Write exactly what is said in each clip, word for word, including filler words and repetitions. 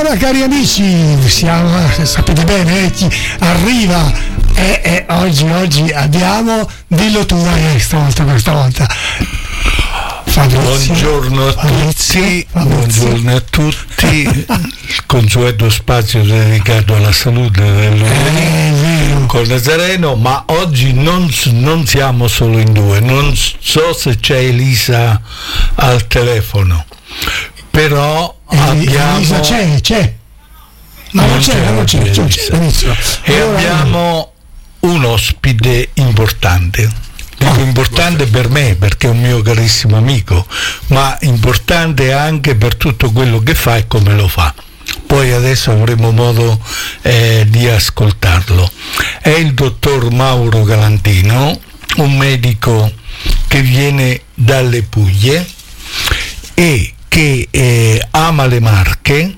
allora cari amici, siamo, sapete bene, eh, chi arriva e eh, eh, oggi, oggi abbiamo, dillo tu dai, stavolta, questa volta. Fabrizio, buongiorno a Fabrizio, tutti, Fabrizio. buongiorno a tutti, il consueto spazio dedicato alla salute del lunedì con Nazareno, ma oggi non, non siamo solo in due, non so se c'è Elisa al telefono, però abbiamo... Elisa c'è, c'è, ma non, non c'è, c'è, non c'è, c'è, c'è, c'è. E allora, abbiamo un ospite importante. Dico importante per me perché è un mio carissimo amico, ma importante anche per tutto quello che fa e come lo fa. Poi adesso avremo modo eh, di ascoltarlo. È il dottor Mauro Galantino, un medico che viene dalle Puglie e che eh, ama le Marche.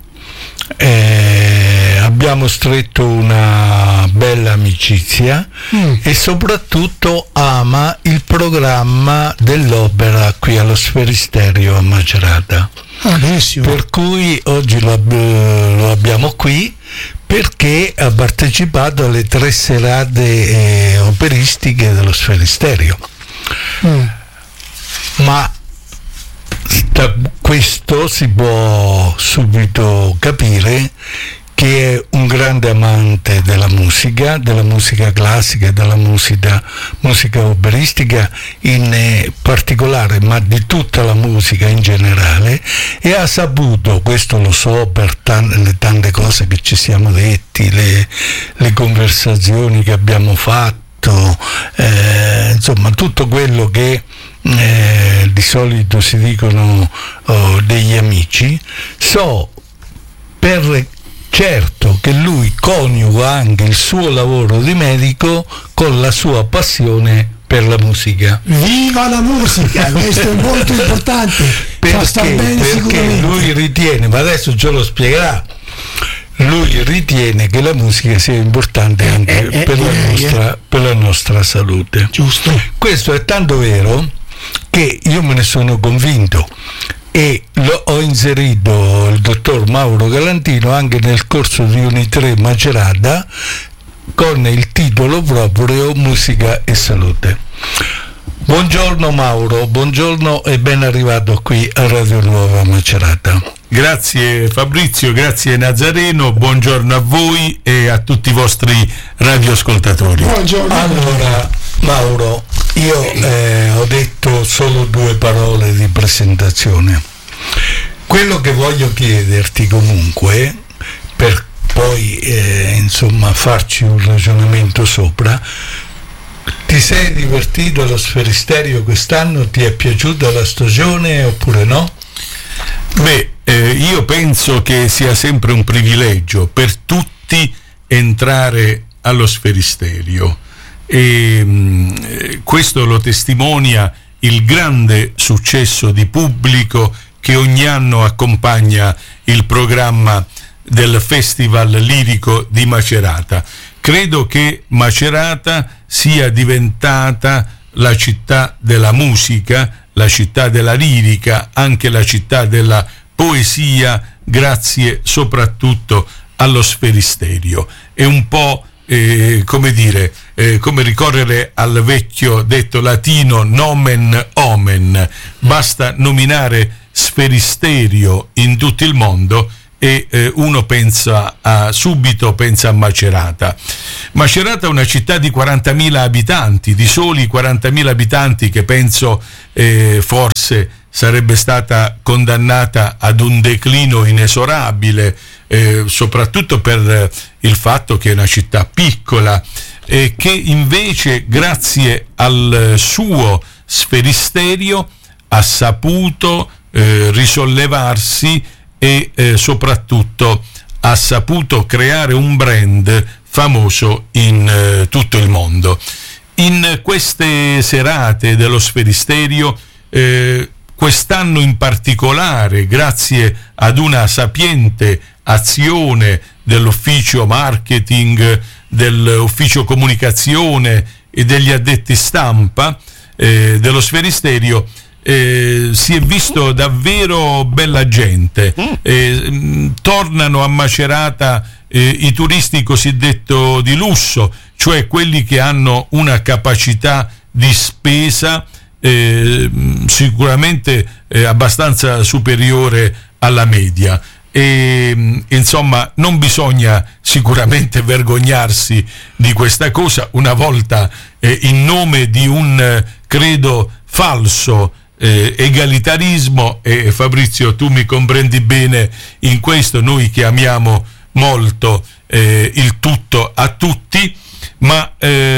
Eh, abbiamo stretto una bella amicizia mm. e soprattutto ama il programma dell'opera qui allo Sferisterio a Macerata. Ah, per cui oggi lo, lo abbiamo qui perché ha partecipato alle tre serate eh, operistiche dello Sferisterio. Mm. Ma da questo si può subito capire che è un grande amante della musica, della musica classica e della musica, musica operistica in particolare, ma di tutta la musica in generale, e ha saputo, questo lo so per tante, le tante cose che ci siamo detti, le, le conversazioni che abbiamo fatto, eh, insomma tutto quello che Eh, di solito si dicono oh, degli amici, so per certo che lui coniuga anche il suo lavoro di medico con la sua passione per la musica. Viva la musica, questo è molto importante. Perché, perché lui ritiene, ma adesso ce lo spiegherà, lui ritiene che la musica sia importante anche eh, eh, per, eh, la nostra, eh. per la nostra salute. Giusto. Questo è tanto vero che io me ne sono convinto e lo, ho inserito il dottor Mauro Galantino anche nel corso di Unitre Macerata con il titolo proprio Musica e Salute. Buongiorno Mauro, buongiorno e ben arrivato qui a Radio Nuova Macerata. Grazie Fabrizio, grazie Nazareno, buongiorno a voi e a tutti i vostri radioascoltatori. Buongiorno. Allora Mauro, io eh, ho detto solo due parole di presentazione. Quello che voglio chiederti comunque, per poi eh, insomma farci un ragionamento sopra, ti sei divertito allo Sferisterio quest'anno? Ti è piaciuta la stagione oppure no? Beh, eh, io penso che sia sempre un privilegio per tutti entrare allo Sferisterio e mh, questo lo testimonia il grande successo di pubblico che ogni anno accompagna il programma del Festival Lirico di Macerata. Credo che Macerata sia diventata la città della musica, la città della lirica, anche la città della poesia, grazie soprattutto allo Sferisterio. È un po' eh, come dire, eh, come ricorrere al vecchio detto latino nomen omen, basta nominare Sferisterio in tutto il mondo e eh, uno pensa a, subito pensa a Macerata. Macerata è una città di quarantamila abitanti, di soli quarantamila abitanti, che penso eh, forse sarebbe stata condannata ad un declino inesorabile, eh, soprattutto per il fatto che è una città piccola e che invece grazie al suo Sferisterio ha saputo eh, risollevarsi e eh, soprattutto ha saputo creare un brand famoso in eh, tutto il mondo. In queste serate dello Sferisterio, eh, quest'anno in particolare, grazie ad una sapiente azione dell'ufficio marketing, dell'ufficio comunicazione e degli addetti stampa eh, dello Sferisterio, eh, si è visto davvero bella gente, eh, mh, tornano a Macerata eh, i turisti cosiddetto di lusso, cioè quelli che hanno una capacità di spesa eh, sicuramente eh, abbastanza superiore alla media. E insomma non bisogna sicuramente vergognarsi di questa cosa. Una volta eh, in nome di un eh, credo falso eh, egalitarismo, e Fabrizio tu mi comprendi bene in questo, noi che amiamo molto eh, il tutto a tutti, ma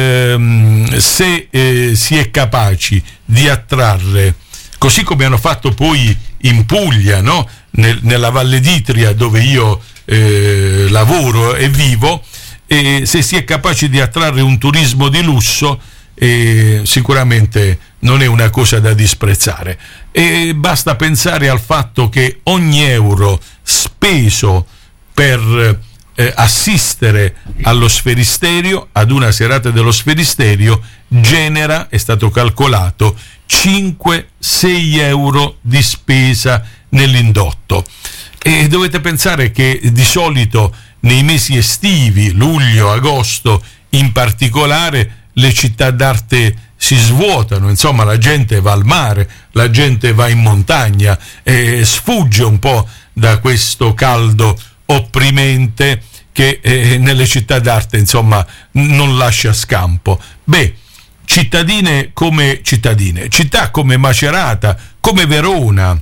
ehm, se eh, si è capaci di attrarre, così come hanno fatto poi in Puglia, no? Nel, nella Valle d'Itria dove io eh, lavoro e vivo, e se si è capaci di attrarre un turismo di lusso, eh, sicuramente non è una cosa da disprezzare. E basta pensare al fatto che ogni euro speso per eh, assistere allo Sferisterio, ad una serata dello Sferisterio, genera, è stato calcolato, cinque sei euro di spesa nell'indotto. E dovete pensare che di solito nei mesi estivi, luglio, agosto in particolare, le città d'arte si svuotano, insomma la gente va al mare, la gente va in montagna e sfugge un po' da questo caldo opprimente che eh, nelle città d'arte insomma non lascia scampo. Beh, cittadine come cittadine, città come Macerata, come Verona,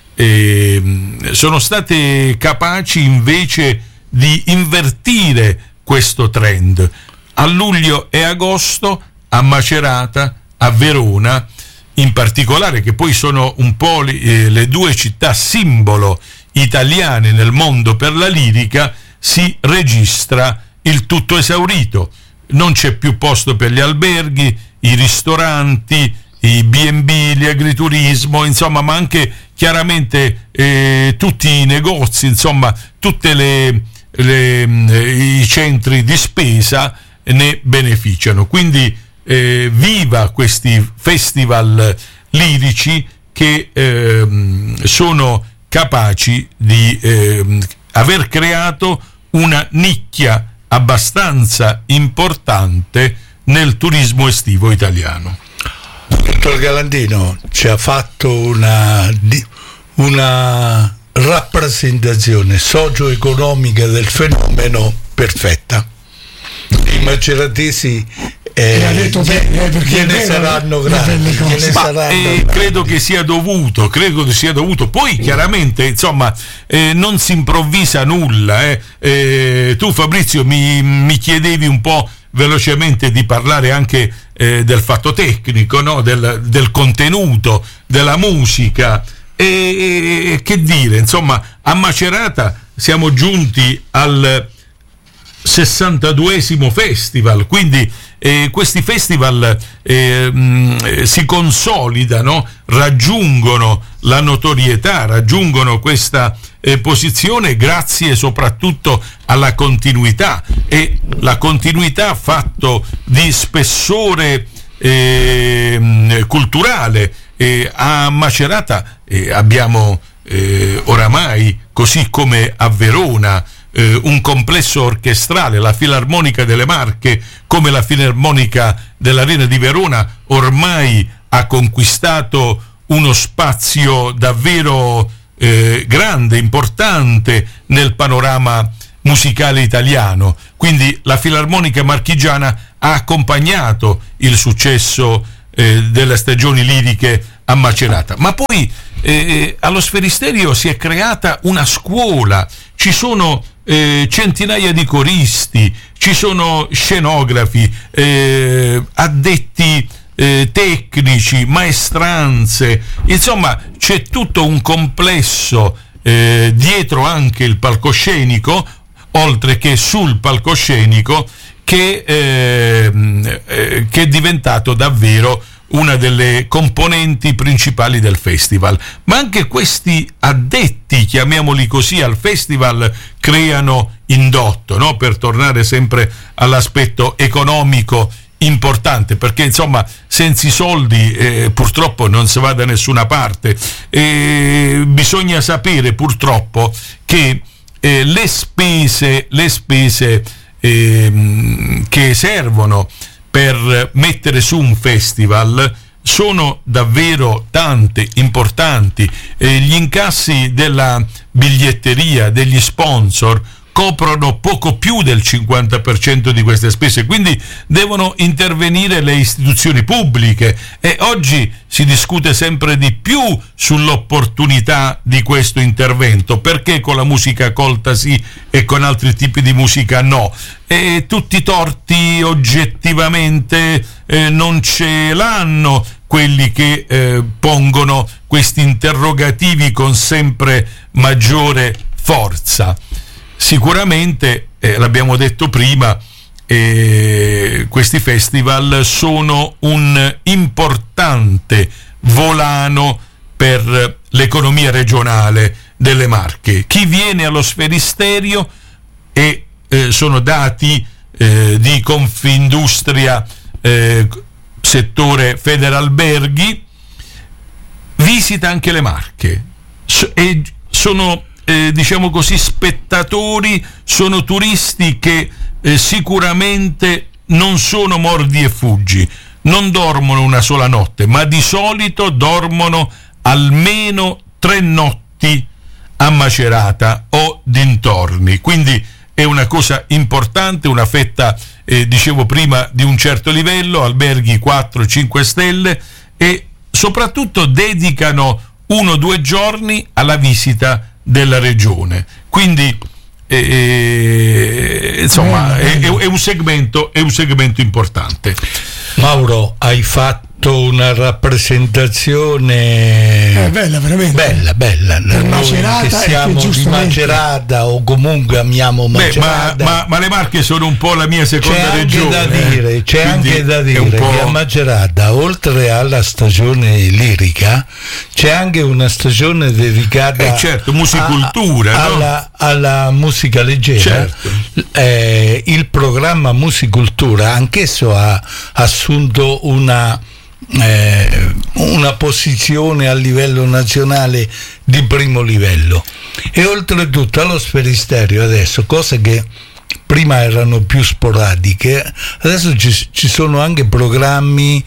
eh, sono state capaci invece di invertire questo trend. A luglio e agosto a Macerata, a Verona in particolare, che poi sono un po' le, eh, le due città simbolo italiane nel mondo per la lirica, si registra il tutto esaurito. Non c'è più posto per gli alberghi, i ristoranti, i bi e bi, gli agriturismo, insomma, ma anche chiaramente eh, tutti i negozi, insomma, tutte le, le i centri di spesa ne beneficiano. Quindi eh, viva questi festival lirici che eh, sono capaci di eh, aver creato una nicchia abbastanza importante nel turismo estivo italiano. Dottor Galandino ci ha fatto una, una rappresentazione socio-economica del fenomeno perfetta. I maceratesi eh, ha detto bene, perché ne saranno grandi, ne saranno eh, grandi. Credo che sia dovuto, credo che sia dovuto. Poi chiaramente insomma eh, non si improvvisa nulla. Eh. Eh, tu Fabrizio mi, mi chiedevi un po' velocemente di parlare anche eh, del fatto tecnico, no? del, del contenuto, della musica. E, e che dire, insomma, a Macerata siamo giunti al sessantaduesimo festival, quindi eh, questi festival eh, mh, si consolidano, raggiungono la notorietà, raggiungono questa eh, posizione grazie soprattutto alla continuità, e la continuità fatto di spessore eh, culturale. Eh, a Macerata eh, abbiamo eh, oramai, così come a Verona, eh, un complesso orchestrale, la Filarmonica delle Marche, come la Filarmonica dell'Arena di Verona, ormai ha conquistato uno spazio davvero eh, grande, importante nel panorama musicale italiano. Quindi la Filarmonica marchigiana ha accompagnato il successo eh, delle stagioni liriche a Macerata, ma poi eh, allo Sferisterio si è creata una scuola, ci sono eh, centinaia di coristi, ci sono scenografi, eh, addetti eh, tecnici, maestranze, insomma c'è tutto un complesso eh, dietro anche il palcoscenico, oltre che sul palcoscenico, che, eh, eh, che è diventato davvero una delle componenti principali del festival. Ma anche questi addetti, chiamiamoli così, al festival creano indotto, no? Per tornare sempre all'aspetto economico importante, perché insomma senza i soldi eh, purtroppo non si va da nessuna parte. E bisogna sapere purtroppo che eh, le spese le spese eh, che servono per mettere su un festival sono davvero tante, importanti. Eh, gli incassi della biglietteria, degli sponsor coprono poco più del cinquanta per cento di queste spese, quindi devono intervenire le istituzioni pubbliche, e oggi si discute sempre di più sull'opportunità di questo intervento, perché con la musica colta sì e con altri tipi di musica no, e tutti i torti oggettivamente eh, non ce l'hanno quelli che eh, pongono questi interrogativi con sempre maggiore forza. Sicuramente, eh, l'abbiamo detto prima, eh, questi festival sono un importante volano per l'economia regionale delle Marche. Chi viene allo Sferisterio, e eh, sono dati eh, di Confindustria eh, settore Federalberghi, visita anche le Marche so, e sono Eh, diciamo così spettatori, sono turisti che eh, sicuramente non sono mordi e fuggi, non dormono una sola notte, ma di solito dormono almeno tre notti a Macerata o dintorni, quindi è una cosa importante, una fetta eh, dicevo prima di un certo livello, alberghi quattro cinque stelle, e soprattutto dedicano uno o due giorni alla visita della regione, quindi eh, insomma è, è un segmento è un segmento importante. Mauro, hai fatto una rappresentazione eh, bella, veramente bella, bella. Per Noi Macerata, che siamo che di Macerata, o comunque amiamo Macerata. Beh, ma, ma, ma le Marche sono un po' la mia seconda c'è regione. Anche da dire, c'è Quindi anche da dire che a Macerata, oltre alla stagione lirica, c'è anche una stagione dedicata eh certo, musicultura, a, no? alla, alla musica leggera. Certo. Eh, il programma Musicultura anch'esso ha assunto una Eh, una posizione a livello nazionale di primo livello, e oltretutto allo Sferisterio adesso, cose che prima erano più sporadiche, adesso ci, ci sono anche programmi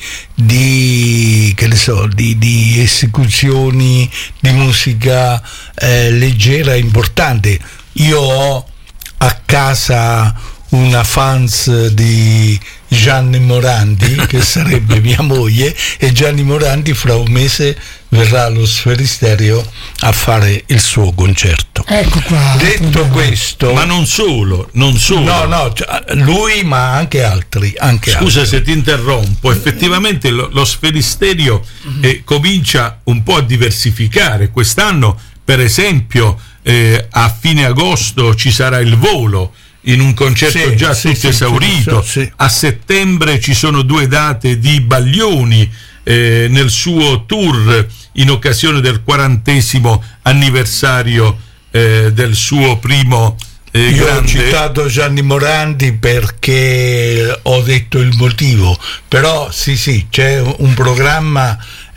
di, che ne so, di, di esecuzioni di musica eh, leggera importante. Io ho a casa una fans di Gianni Morandi, che sarebbe mia moglie, e Gianni Morandi fra un mese verrà allo Sferisterio a fare il suo concerto. Ecco qua. Detto questo, ma non solo, non solo. No, no, lui, ma anche altri. Anche Scusa altri. se ti interrompo, effettivamente lo, lo Sferisterio eh, comincia un po' a diversificare. Quest'anno, per esempio, eh, a fine agosto ci sarà il Volo, in un concerto sì, già sì, tutto sì, esaurito. sì, sì. A settembre ci sono due date di Baglioni eh, nel suo tour in occasione del quarantesimo anniversario eh, del suo primo eh, Io grande... ho citato Gianni Morandi perché ho detto il motivo, però sì sì, c'è un programma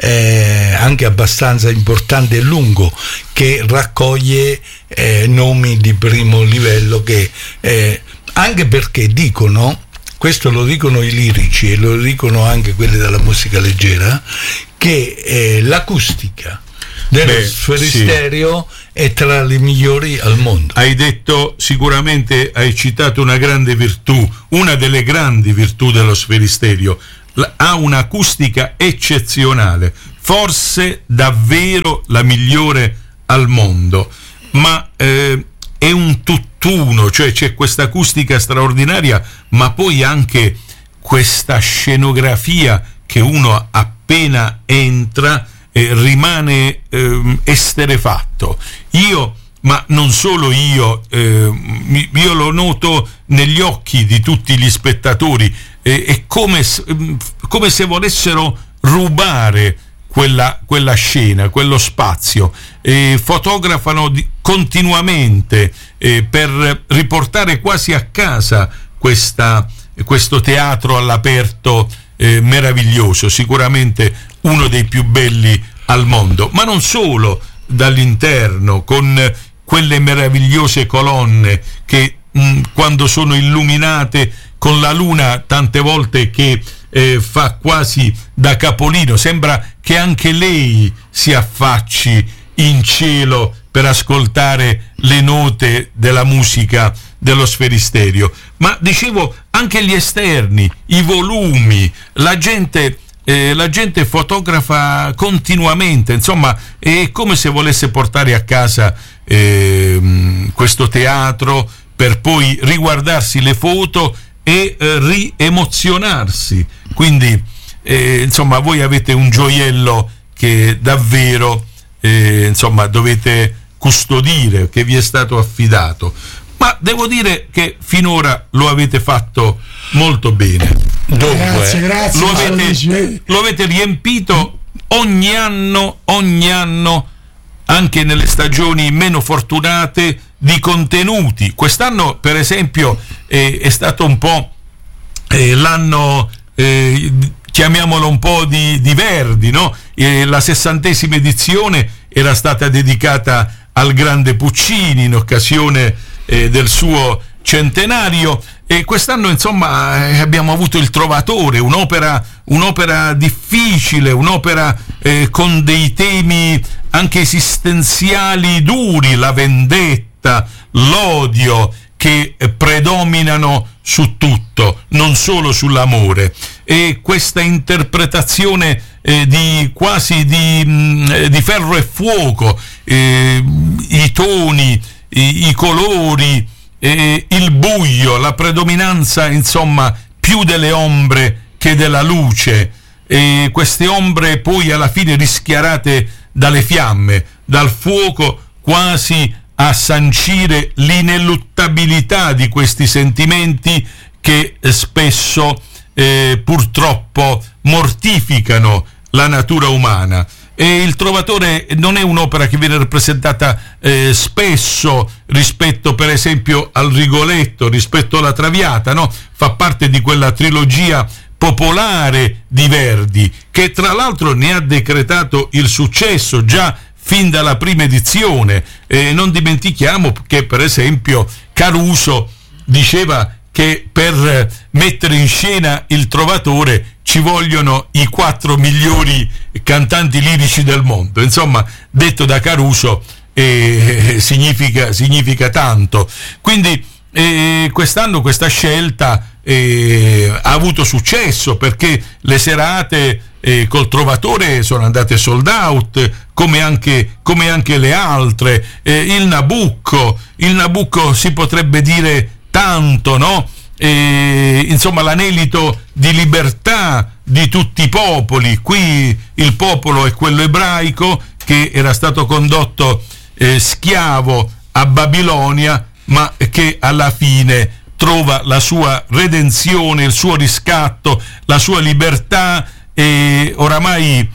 eh, anche abbastanza importante e lungo, che raccoglie eh, nomi di primo livello, che eh, anche perché dicono, questo lo dicono i lirici e lo dicono anche quelli della musica leggera, che eh, l'acustica dello Beh, Sferisterio sì, è tra le migliori al mondo. Hai detto, sicuramente hai citato una grande virtù, una delle grandi virtù dello Sferisterio. Ha un'acustica eccezionale, forse davvero la migliore al mondo, ma eh, è un tutt'uno, cioè c'è questa acustica straordinaria, ma poi anche questa scenografia che uno appena entra eh, rimane eh, esterefatto. Io, ma non solo io, eh, io lo noto negli occhi di tutti gli spettatori, eh, è come, come se volessero rubare quella, quella scena, quello spazio, eh, fotografano di, continuamente eh, per riportare quasi a casa questa, questo teatro all'aperto eh, meraviglioso, sicuramente uno dei più belli al mondo, ma non solo dall'interno, con quelle meravigliose colonne che mh, quando sono illuminate con la luna tante volte che eh, fa quasi da capolino, sembra che anche lei si affacci in cielo per ascoltare le note della musica dello Sferisterio. Ma dicevo anche gli esterni, i volumi, la gente eh, la gente fotografa continuamente, insomma è come se volesse portare a casa eh, questo teatro per poi riguardarsi le foto e eh, riemozionarsi. Quindi eh, insomma voi avete un gioiello che davvero eh, insomma dovete custodire, che vi è stato affidato, ma devo dire che finora lo avete fatto molto bene. Dunque, grazie, grazie, lo, avete, lo avete riempito ogni anno, ogni anno, anche nelle stagioni meno fortunate, di contenuti. Quest'anno, per esempio, eh, è stato un po' eh, l'anno, eh, chiamiamolo un po' di, di Verdi, no? Eh, la sessantesima edizione era stata dedicata al grande Puccini in occasione eh, del suo centenario, e quest'anno insomma eh, abbiamo avuto Il Trovatore, un'opera, un'opera difficile, un'opera eh, con dei temi anche esistenziali duri, la vendetta, l'odio, che eh, predominano su tutto, non solo sull'amore. E questa interpretazione eh, di quasi di, mh, di ferro e fuoco, eh, i toni, i, i colori, eh, il buio, la predominanza insomma più delle ombre che della luce, e queste ombre poi alla fine rischiarate dalle fiamme, dal fuoco, quasi a sancire l'ineluttabilità di questi sentimenti che spesso eh, purtroppo mortificano la natura umana. E Il Trovatore non è un'opera che viene rappresentata eh, spesso rispetto per esempio al Rigoletto, rispetto alla Traviata, no? Fa parte di quella trilogia popolare di Verdi, che tra l'altro ne ha decretato il successo già fin dalla prima edizione. E non dimentichiamo che per esempio Caruso diceva che per mettere in scena Il Trovatore ci vogliono i quattro migliori cantanti lirici del mondo. Insomma, detto da Caruso eh, significa, significa tanto. Quindi eh, quest'anno questa scelta eh, ha avuto successo, perché le serate eh, col Trovatore sono andate sold out, come anche, come anche le altre. Eh, il Nabucco, il Nabucco si potrebbe dire tanto, no? E, insomma, l'anelito di libertà di tutti i popoli. Qui il popolo è quello ebraico che era stato condotto eh, schiavo a Babilonia, ma che alla fine trova la sua redenzione, il suo riscatto, la sua libertà. E oramai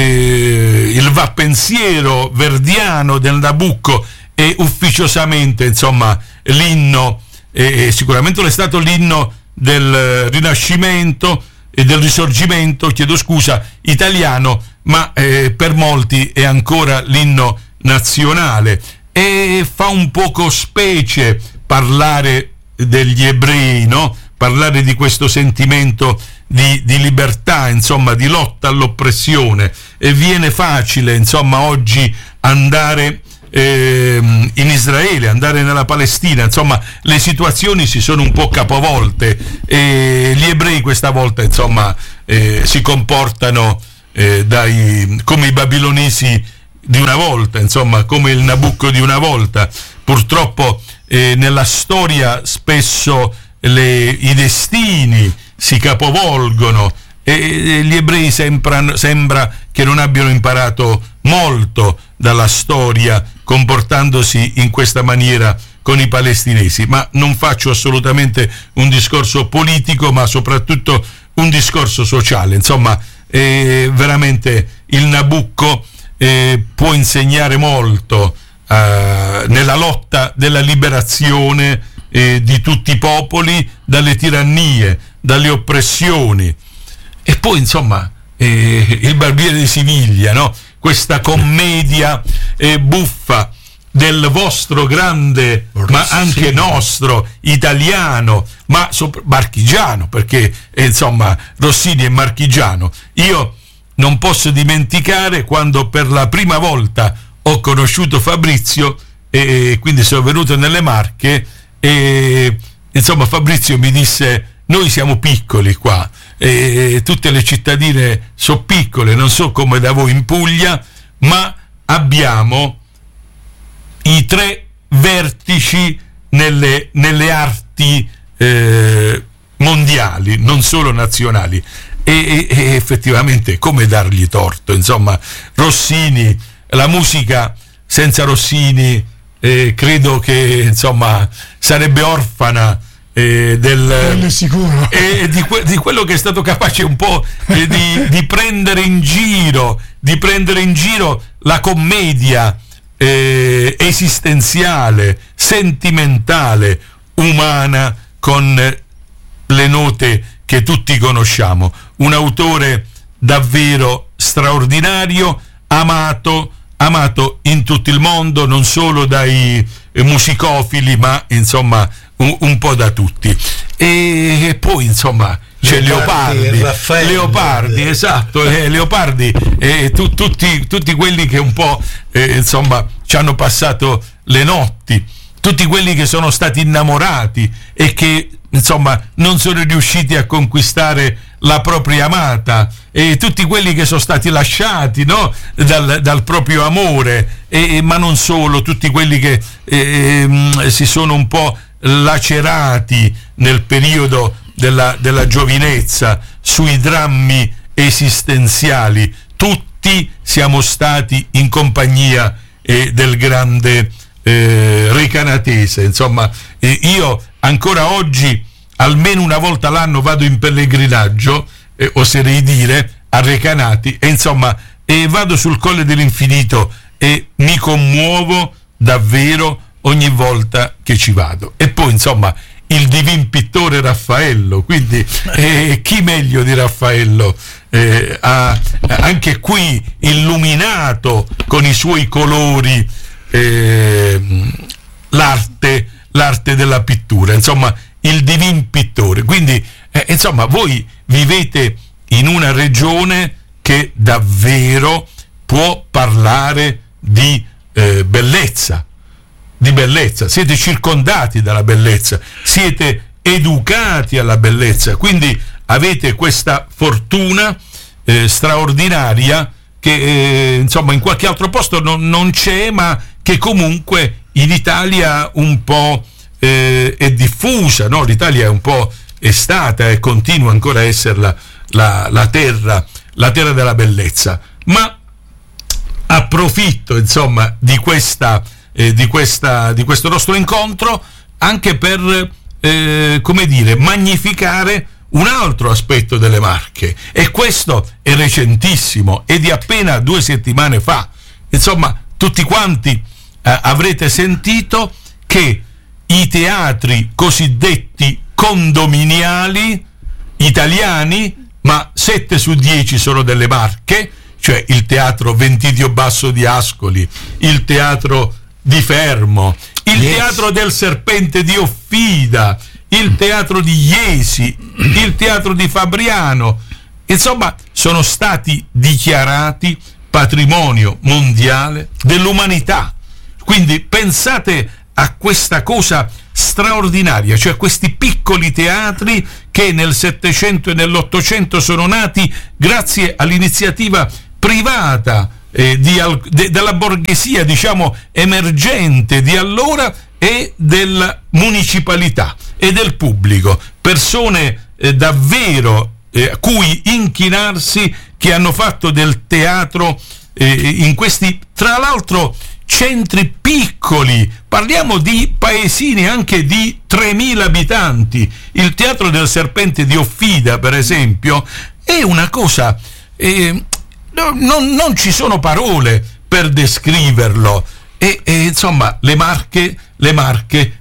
eh, il va pensiero verdiano del Nabucco è ufficiosamente insomma l'inno, e sicuramente è stato l'inno del Rinascimento e del Risorgimento, chiedo scusa, italiano, ma eh, per molti è ancora l'inno nazionale. E fa un poco specie parlare degli ebrei, no? Parlare di questo sentimento di, di libertà, insomma, di lotta all'oppressione. E viene facile, insomma, oggi andare Eh, in Israele, andare nella Palestina, insomma le situazioni si sono un po' capovolte, e gli ebrei questa volta insomma eh, si comportano eh, dai, come i babilonesi di una volta, insomma come il Nabucco di una volta. Purtroppo eh, nella storia spesso le, i destini si capovolgono, e gli ebrei sembra, sembra che non abbiano imparato molto dalla storia, comportandosi in questa maniera con i palestinesi. Ma non faccio assolutamente un discorso politico, ma soprattutto un discorso sociale. Insomma, eh, veramente il Nabucco eh, può insegnare molto eh, nella lotta della liberazione eh, di tutti i popoli dalle tirannie, dalle oppressioni. E poi insomma eh, il Barbiere di Siviglia, no? Questa commedia eh, buffa del vostro grande, Rossini, ma anche nostro, italiano, ma sopra, marchigiano, perché eh, insomma Rossini è marchigiano. Io non posso dimenticare quando per la prima volta ho conosciuto Fabrizio, e quindi sono venuto nelle Marche, e insomma Fabrizio mi disse: noi siamo piccoli qua, e tutte le cittadine sono piccole, non so come da voi in Puglia, ma abbiamo i tre vertici nelle, nelle arti eh, mondiali, non solo nazionali. E, e, e effettivamente come dargli torto? Insomma, Rossini, la musica senza Rossini eh, credo che insomma sarebbe orfana eh, del sicuro. Eh, di, que- di quello che è stato capace un po' eh, di, di prendere in giro, di prendere in giro la commedia eh, esistenziale, sentimentale, umana, con eh, le note che tutti conosciamo. Un autore davvero straordinario, amato, amato in tutto il mondo, non solo dai eh, musicofili, ma insomma un, un po' da tutti. E, e poi insomma c'è Leopardi, Leopardi, Leopardi esatto, eh, Leopardi, eh, tu, tutti, tutti quelli che un po' eh, insomma ci hanno passato le notti, tutti quelli che sono stati innamorati e che insomma non sono riusciti a conquistare la propria amata, e tutti quelli che sono stati lasciati, no? dal, dal proprio amore, e, ma non solo, tutti quelli che eh, si sono un po' lacerati nel periodo della, della giovinezza sui drammi esistenziali. Tutti siamo stati in compagnia eh, del grande eh, Recanatese. Insomma, eh, io ancora oggi almeno una volta l'anno vado in pellegrinaggio, eh, oserei dire, a Recanati, e insomma e vado sul Colle dell'Infinito e mi commuovo davvero ogni volta che ci vado. E poi insomma il divin pittore Raffaello, quindi eh, chi meglio di Raffaello eh, ha anche qui illuminato con i suoi colori eh, l'arte, l'arte della pittura, insomma il divin pittore. Quindi eh, insomma voi vivete in una regione che davvero può parlare di eh, bellezza, di bellezza, siete circondati dalla bellezza, siete educati alla bellezza, quindi avete questa fortuna eh, straordinaria che eh, insomma in qualche altro posto non, non c'è, ma che comunque in Italia un po' eh, è diffusa, no? L'Italia è un po' è stata e continua ancora a essere la, la, la terra la terra della bellezza. Ma approfitto insomma di questa eh, di questa di questo nostro incontro anche per eh, come dire magnificare un altro aspetto delle Marche, e questo è recentissimo, è di appena due settimane fa. Insomma, tutti quanti eh, avrete sentito che i teatri cosiddetti condominiali italiani, ma sette su dieci sono delle Marche, cioè il teatro Ventidio Basso di Ascoli, il teatro di Fermo, il yes. teatro del Serpente di Offida, il teatro di Iesi, il teatro di Fabriano, insomma sono stati dichiarati patrimonio mondiale dell'umanità. Quindi pensate a questa cosa straordinaria, cioè questi piccoli teatri che nel Settecento e nell'Ottocento sono nati grazie all'iniziativa privata eh, di, de, della borghesia, diciamo, emergente di allora, e della municipalità e del pubblico, persone eh, davvero eh, a cui inchinarsi, che hanno fatto del teatro eh, in questi, tra l'altro, centri piccoli. Parliamo di paesini anche di tremila abitanti. Il teatro del Serpente di Offida, per esempio, è una cosa eh, non, non ci sono parole per descriverlo. E, e insomma le Marche le Marche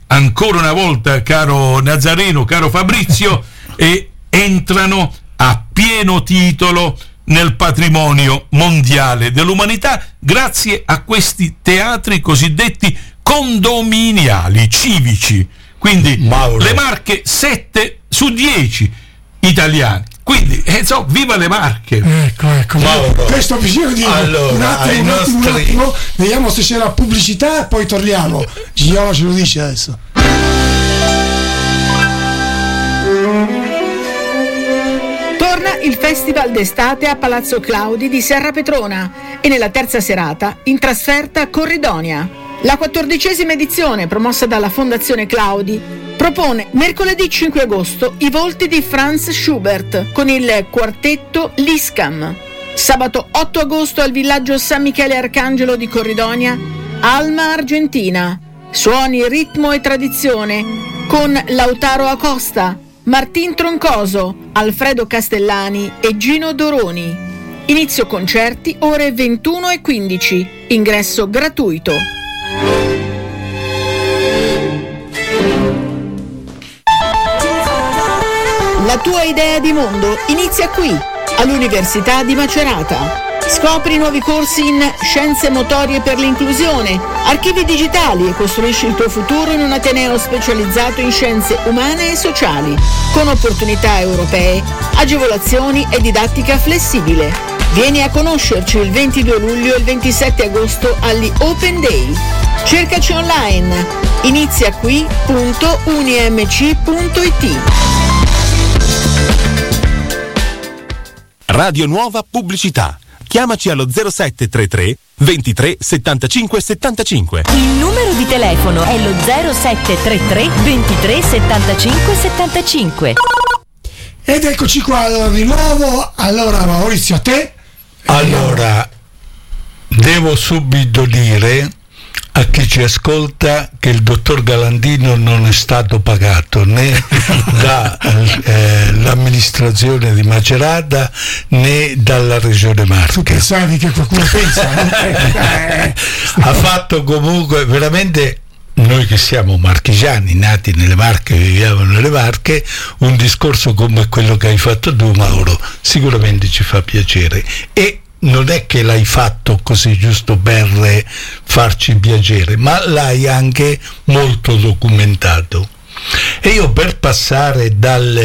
ancora una volta, caro Nazareno, caro Fabrizio, e entrano a pieno titolo nel patrimonio mondiale dell'umanità grazie a questi teatri cosiddetti condominiali, civici. Quindi Mauro. Le Marche sette su dieci italiani. Quindi, eh, so, viva le Marche! Ecco, ecco. Mauro. Questo ho bisogno di allora, un attimo, un nostri... attimo, un attimo. Vediamo se c'è la pubblicità e poi torniamo. Gioia ce lo dice adesso. Torna il Festival d'estate a Palazzo Claudi di Serra Petrona e nella terza serata in trasferta a Corridonia. La quattordicesima edizione, promossa dalla Fondazione Claudi, propone mercoledì cinque agosto i volti di Franz Schubert con il quartetto Liscam. Sabato otto agosto al villaggio San Michele Arcangelo di Corridonia, Alma Argentina. Suoni, ritmo e tradizione con Lautaro Acosta, Martin Troncoso, Alfredo Castellani e Gino Doroni. Inizio concerti ore ventuno e quindici. Ingresso gratuito. La tua idea di mondo inizia qui, all'Università di Macerata. Scopri nuovi corsi in scienze motorie per l'inclusione, archivi digitali e costruisci il tuo futuro in un ateneo specializzato in scienze umane e sociali, con opportunità europee, agevolazioni e didattica flessibile. Vieni a conoscerci il ventidue luglio e il ventisette agosto agli Open Day. Cercaci online, iniziaqui punto unimc punto it. Radio Nuova Pubblicità. Chiamaci allo zero sette tre tre ventitré settantacinque settantacinque. Il numero di telefono è lo zero sette tre tre ventitré settantacinque settantacinque. Ed eccoci qua allora, di nuovo. Allora Maurizio, a te. Allora, devo subito dire a chi ci ascolta che il dottor Galandino non è stato pagato né dall'amministrazione eh, di Macerata né dalla regione Marche. Tu pensavi che qualcuno pensa? Ha fatto comunque veramente, noi che siamo marchigiani, nati nelle Marche, viviamo nelle Marche, un discorso come quello che hai fatto tu, Mauro, sicuramente ci fa piacere. E non è che l'hai fatto così giusto per farci piacere, ma l'hai anche molto documentato. E io, per passare dal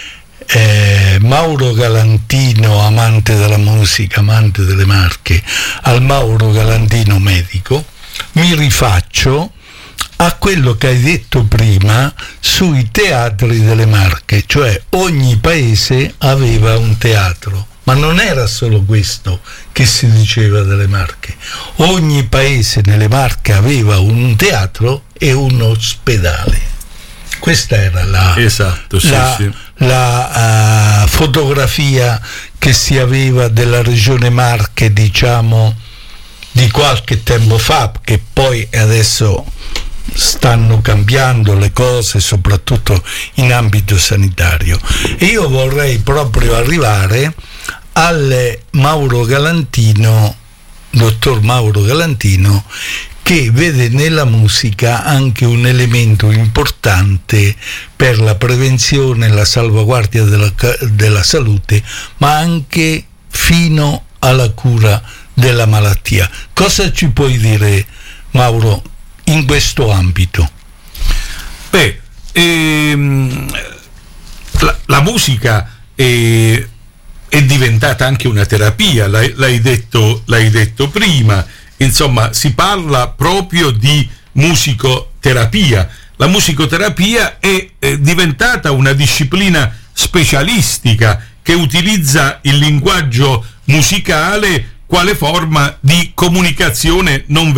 eh, Mauro Galantino, amante della musica, amante delle Marche, al Mauro Galantino medico, mi rifaccio a quello che hai detto prima sui teatri delle Marche, cioè ogni paese aveva un teatro. Ma non era solo questo che si diceva delle Marche. Ogni paese nelle Marche aveva un teatro e un ospedale. Questa era la, esatto, sì, la, sì. la uh, fotografia che si aveva della regione Marche, diciamo, di qualche tempo fa, che poi adesso stanno cambiando le cose, soprattutto in ambito sanitario. E io vorrei proprio arrivare al Mauro Galantino, dottor Mauro Galantino, che vede nella musica anche un elemento importante per la prevenzione e la salvaguardia della, della salute, ma anche fino alla cura della malattia. Cosa ci puoi dire, Mauro, in questo ambito? Beh, ehm, la, la musica è, è diventata anche una terapia, l'hai, l'hai detto, l'hai detto prima. Insomma, si parla proprio di musicoterapia. La musicoterapia è, è diventata una disciplina specialistica che utilizza il linguaggio musicale quale forma di comunicazione non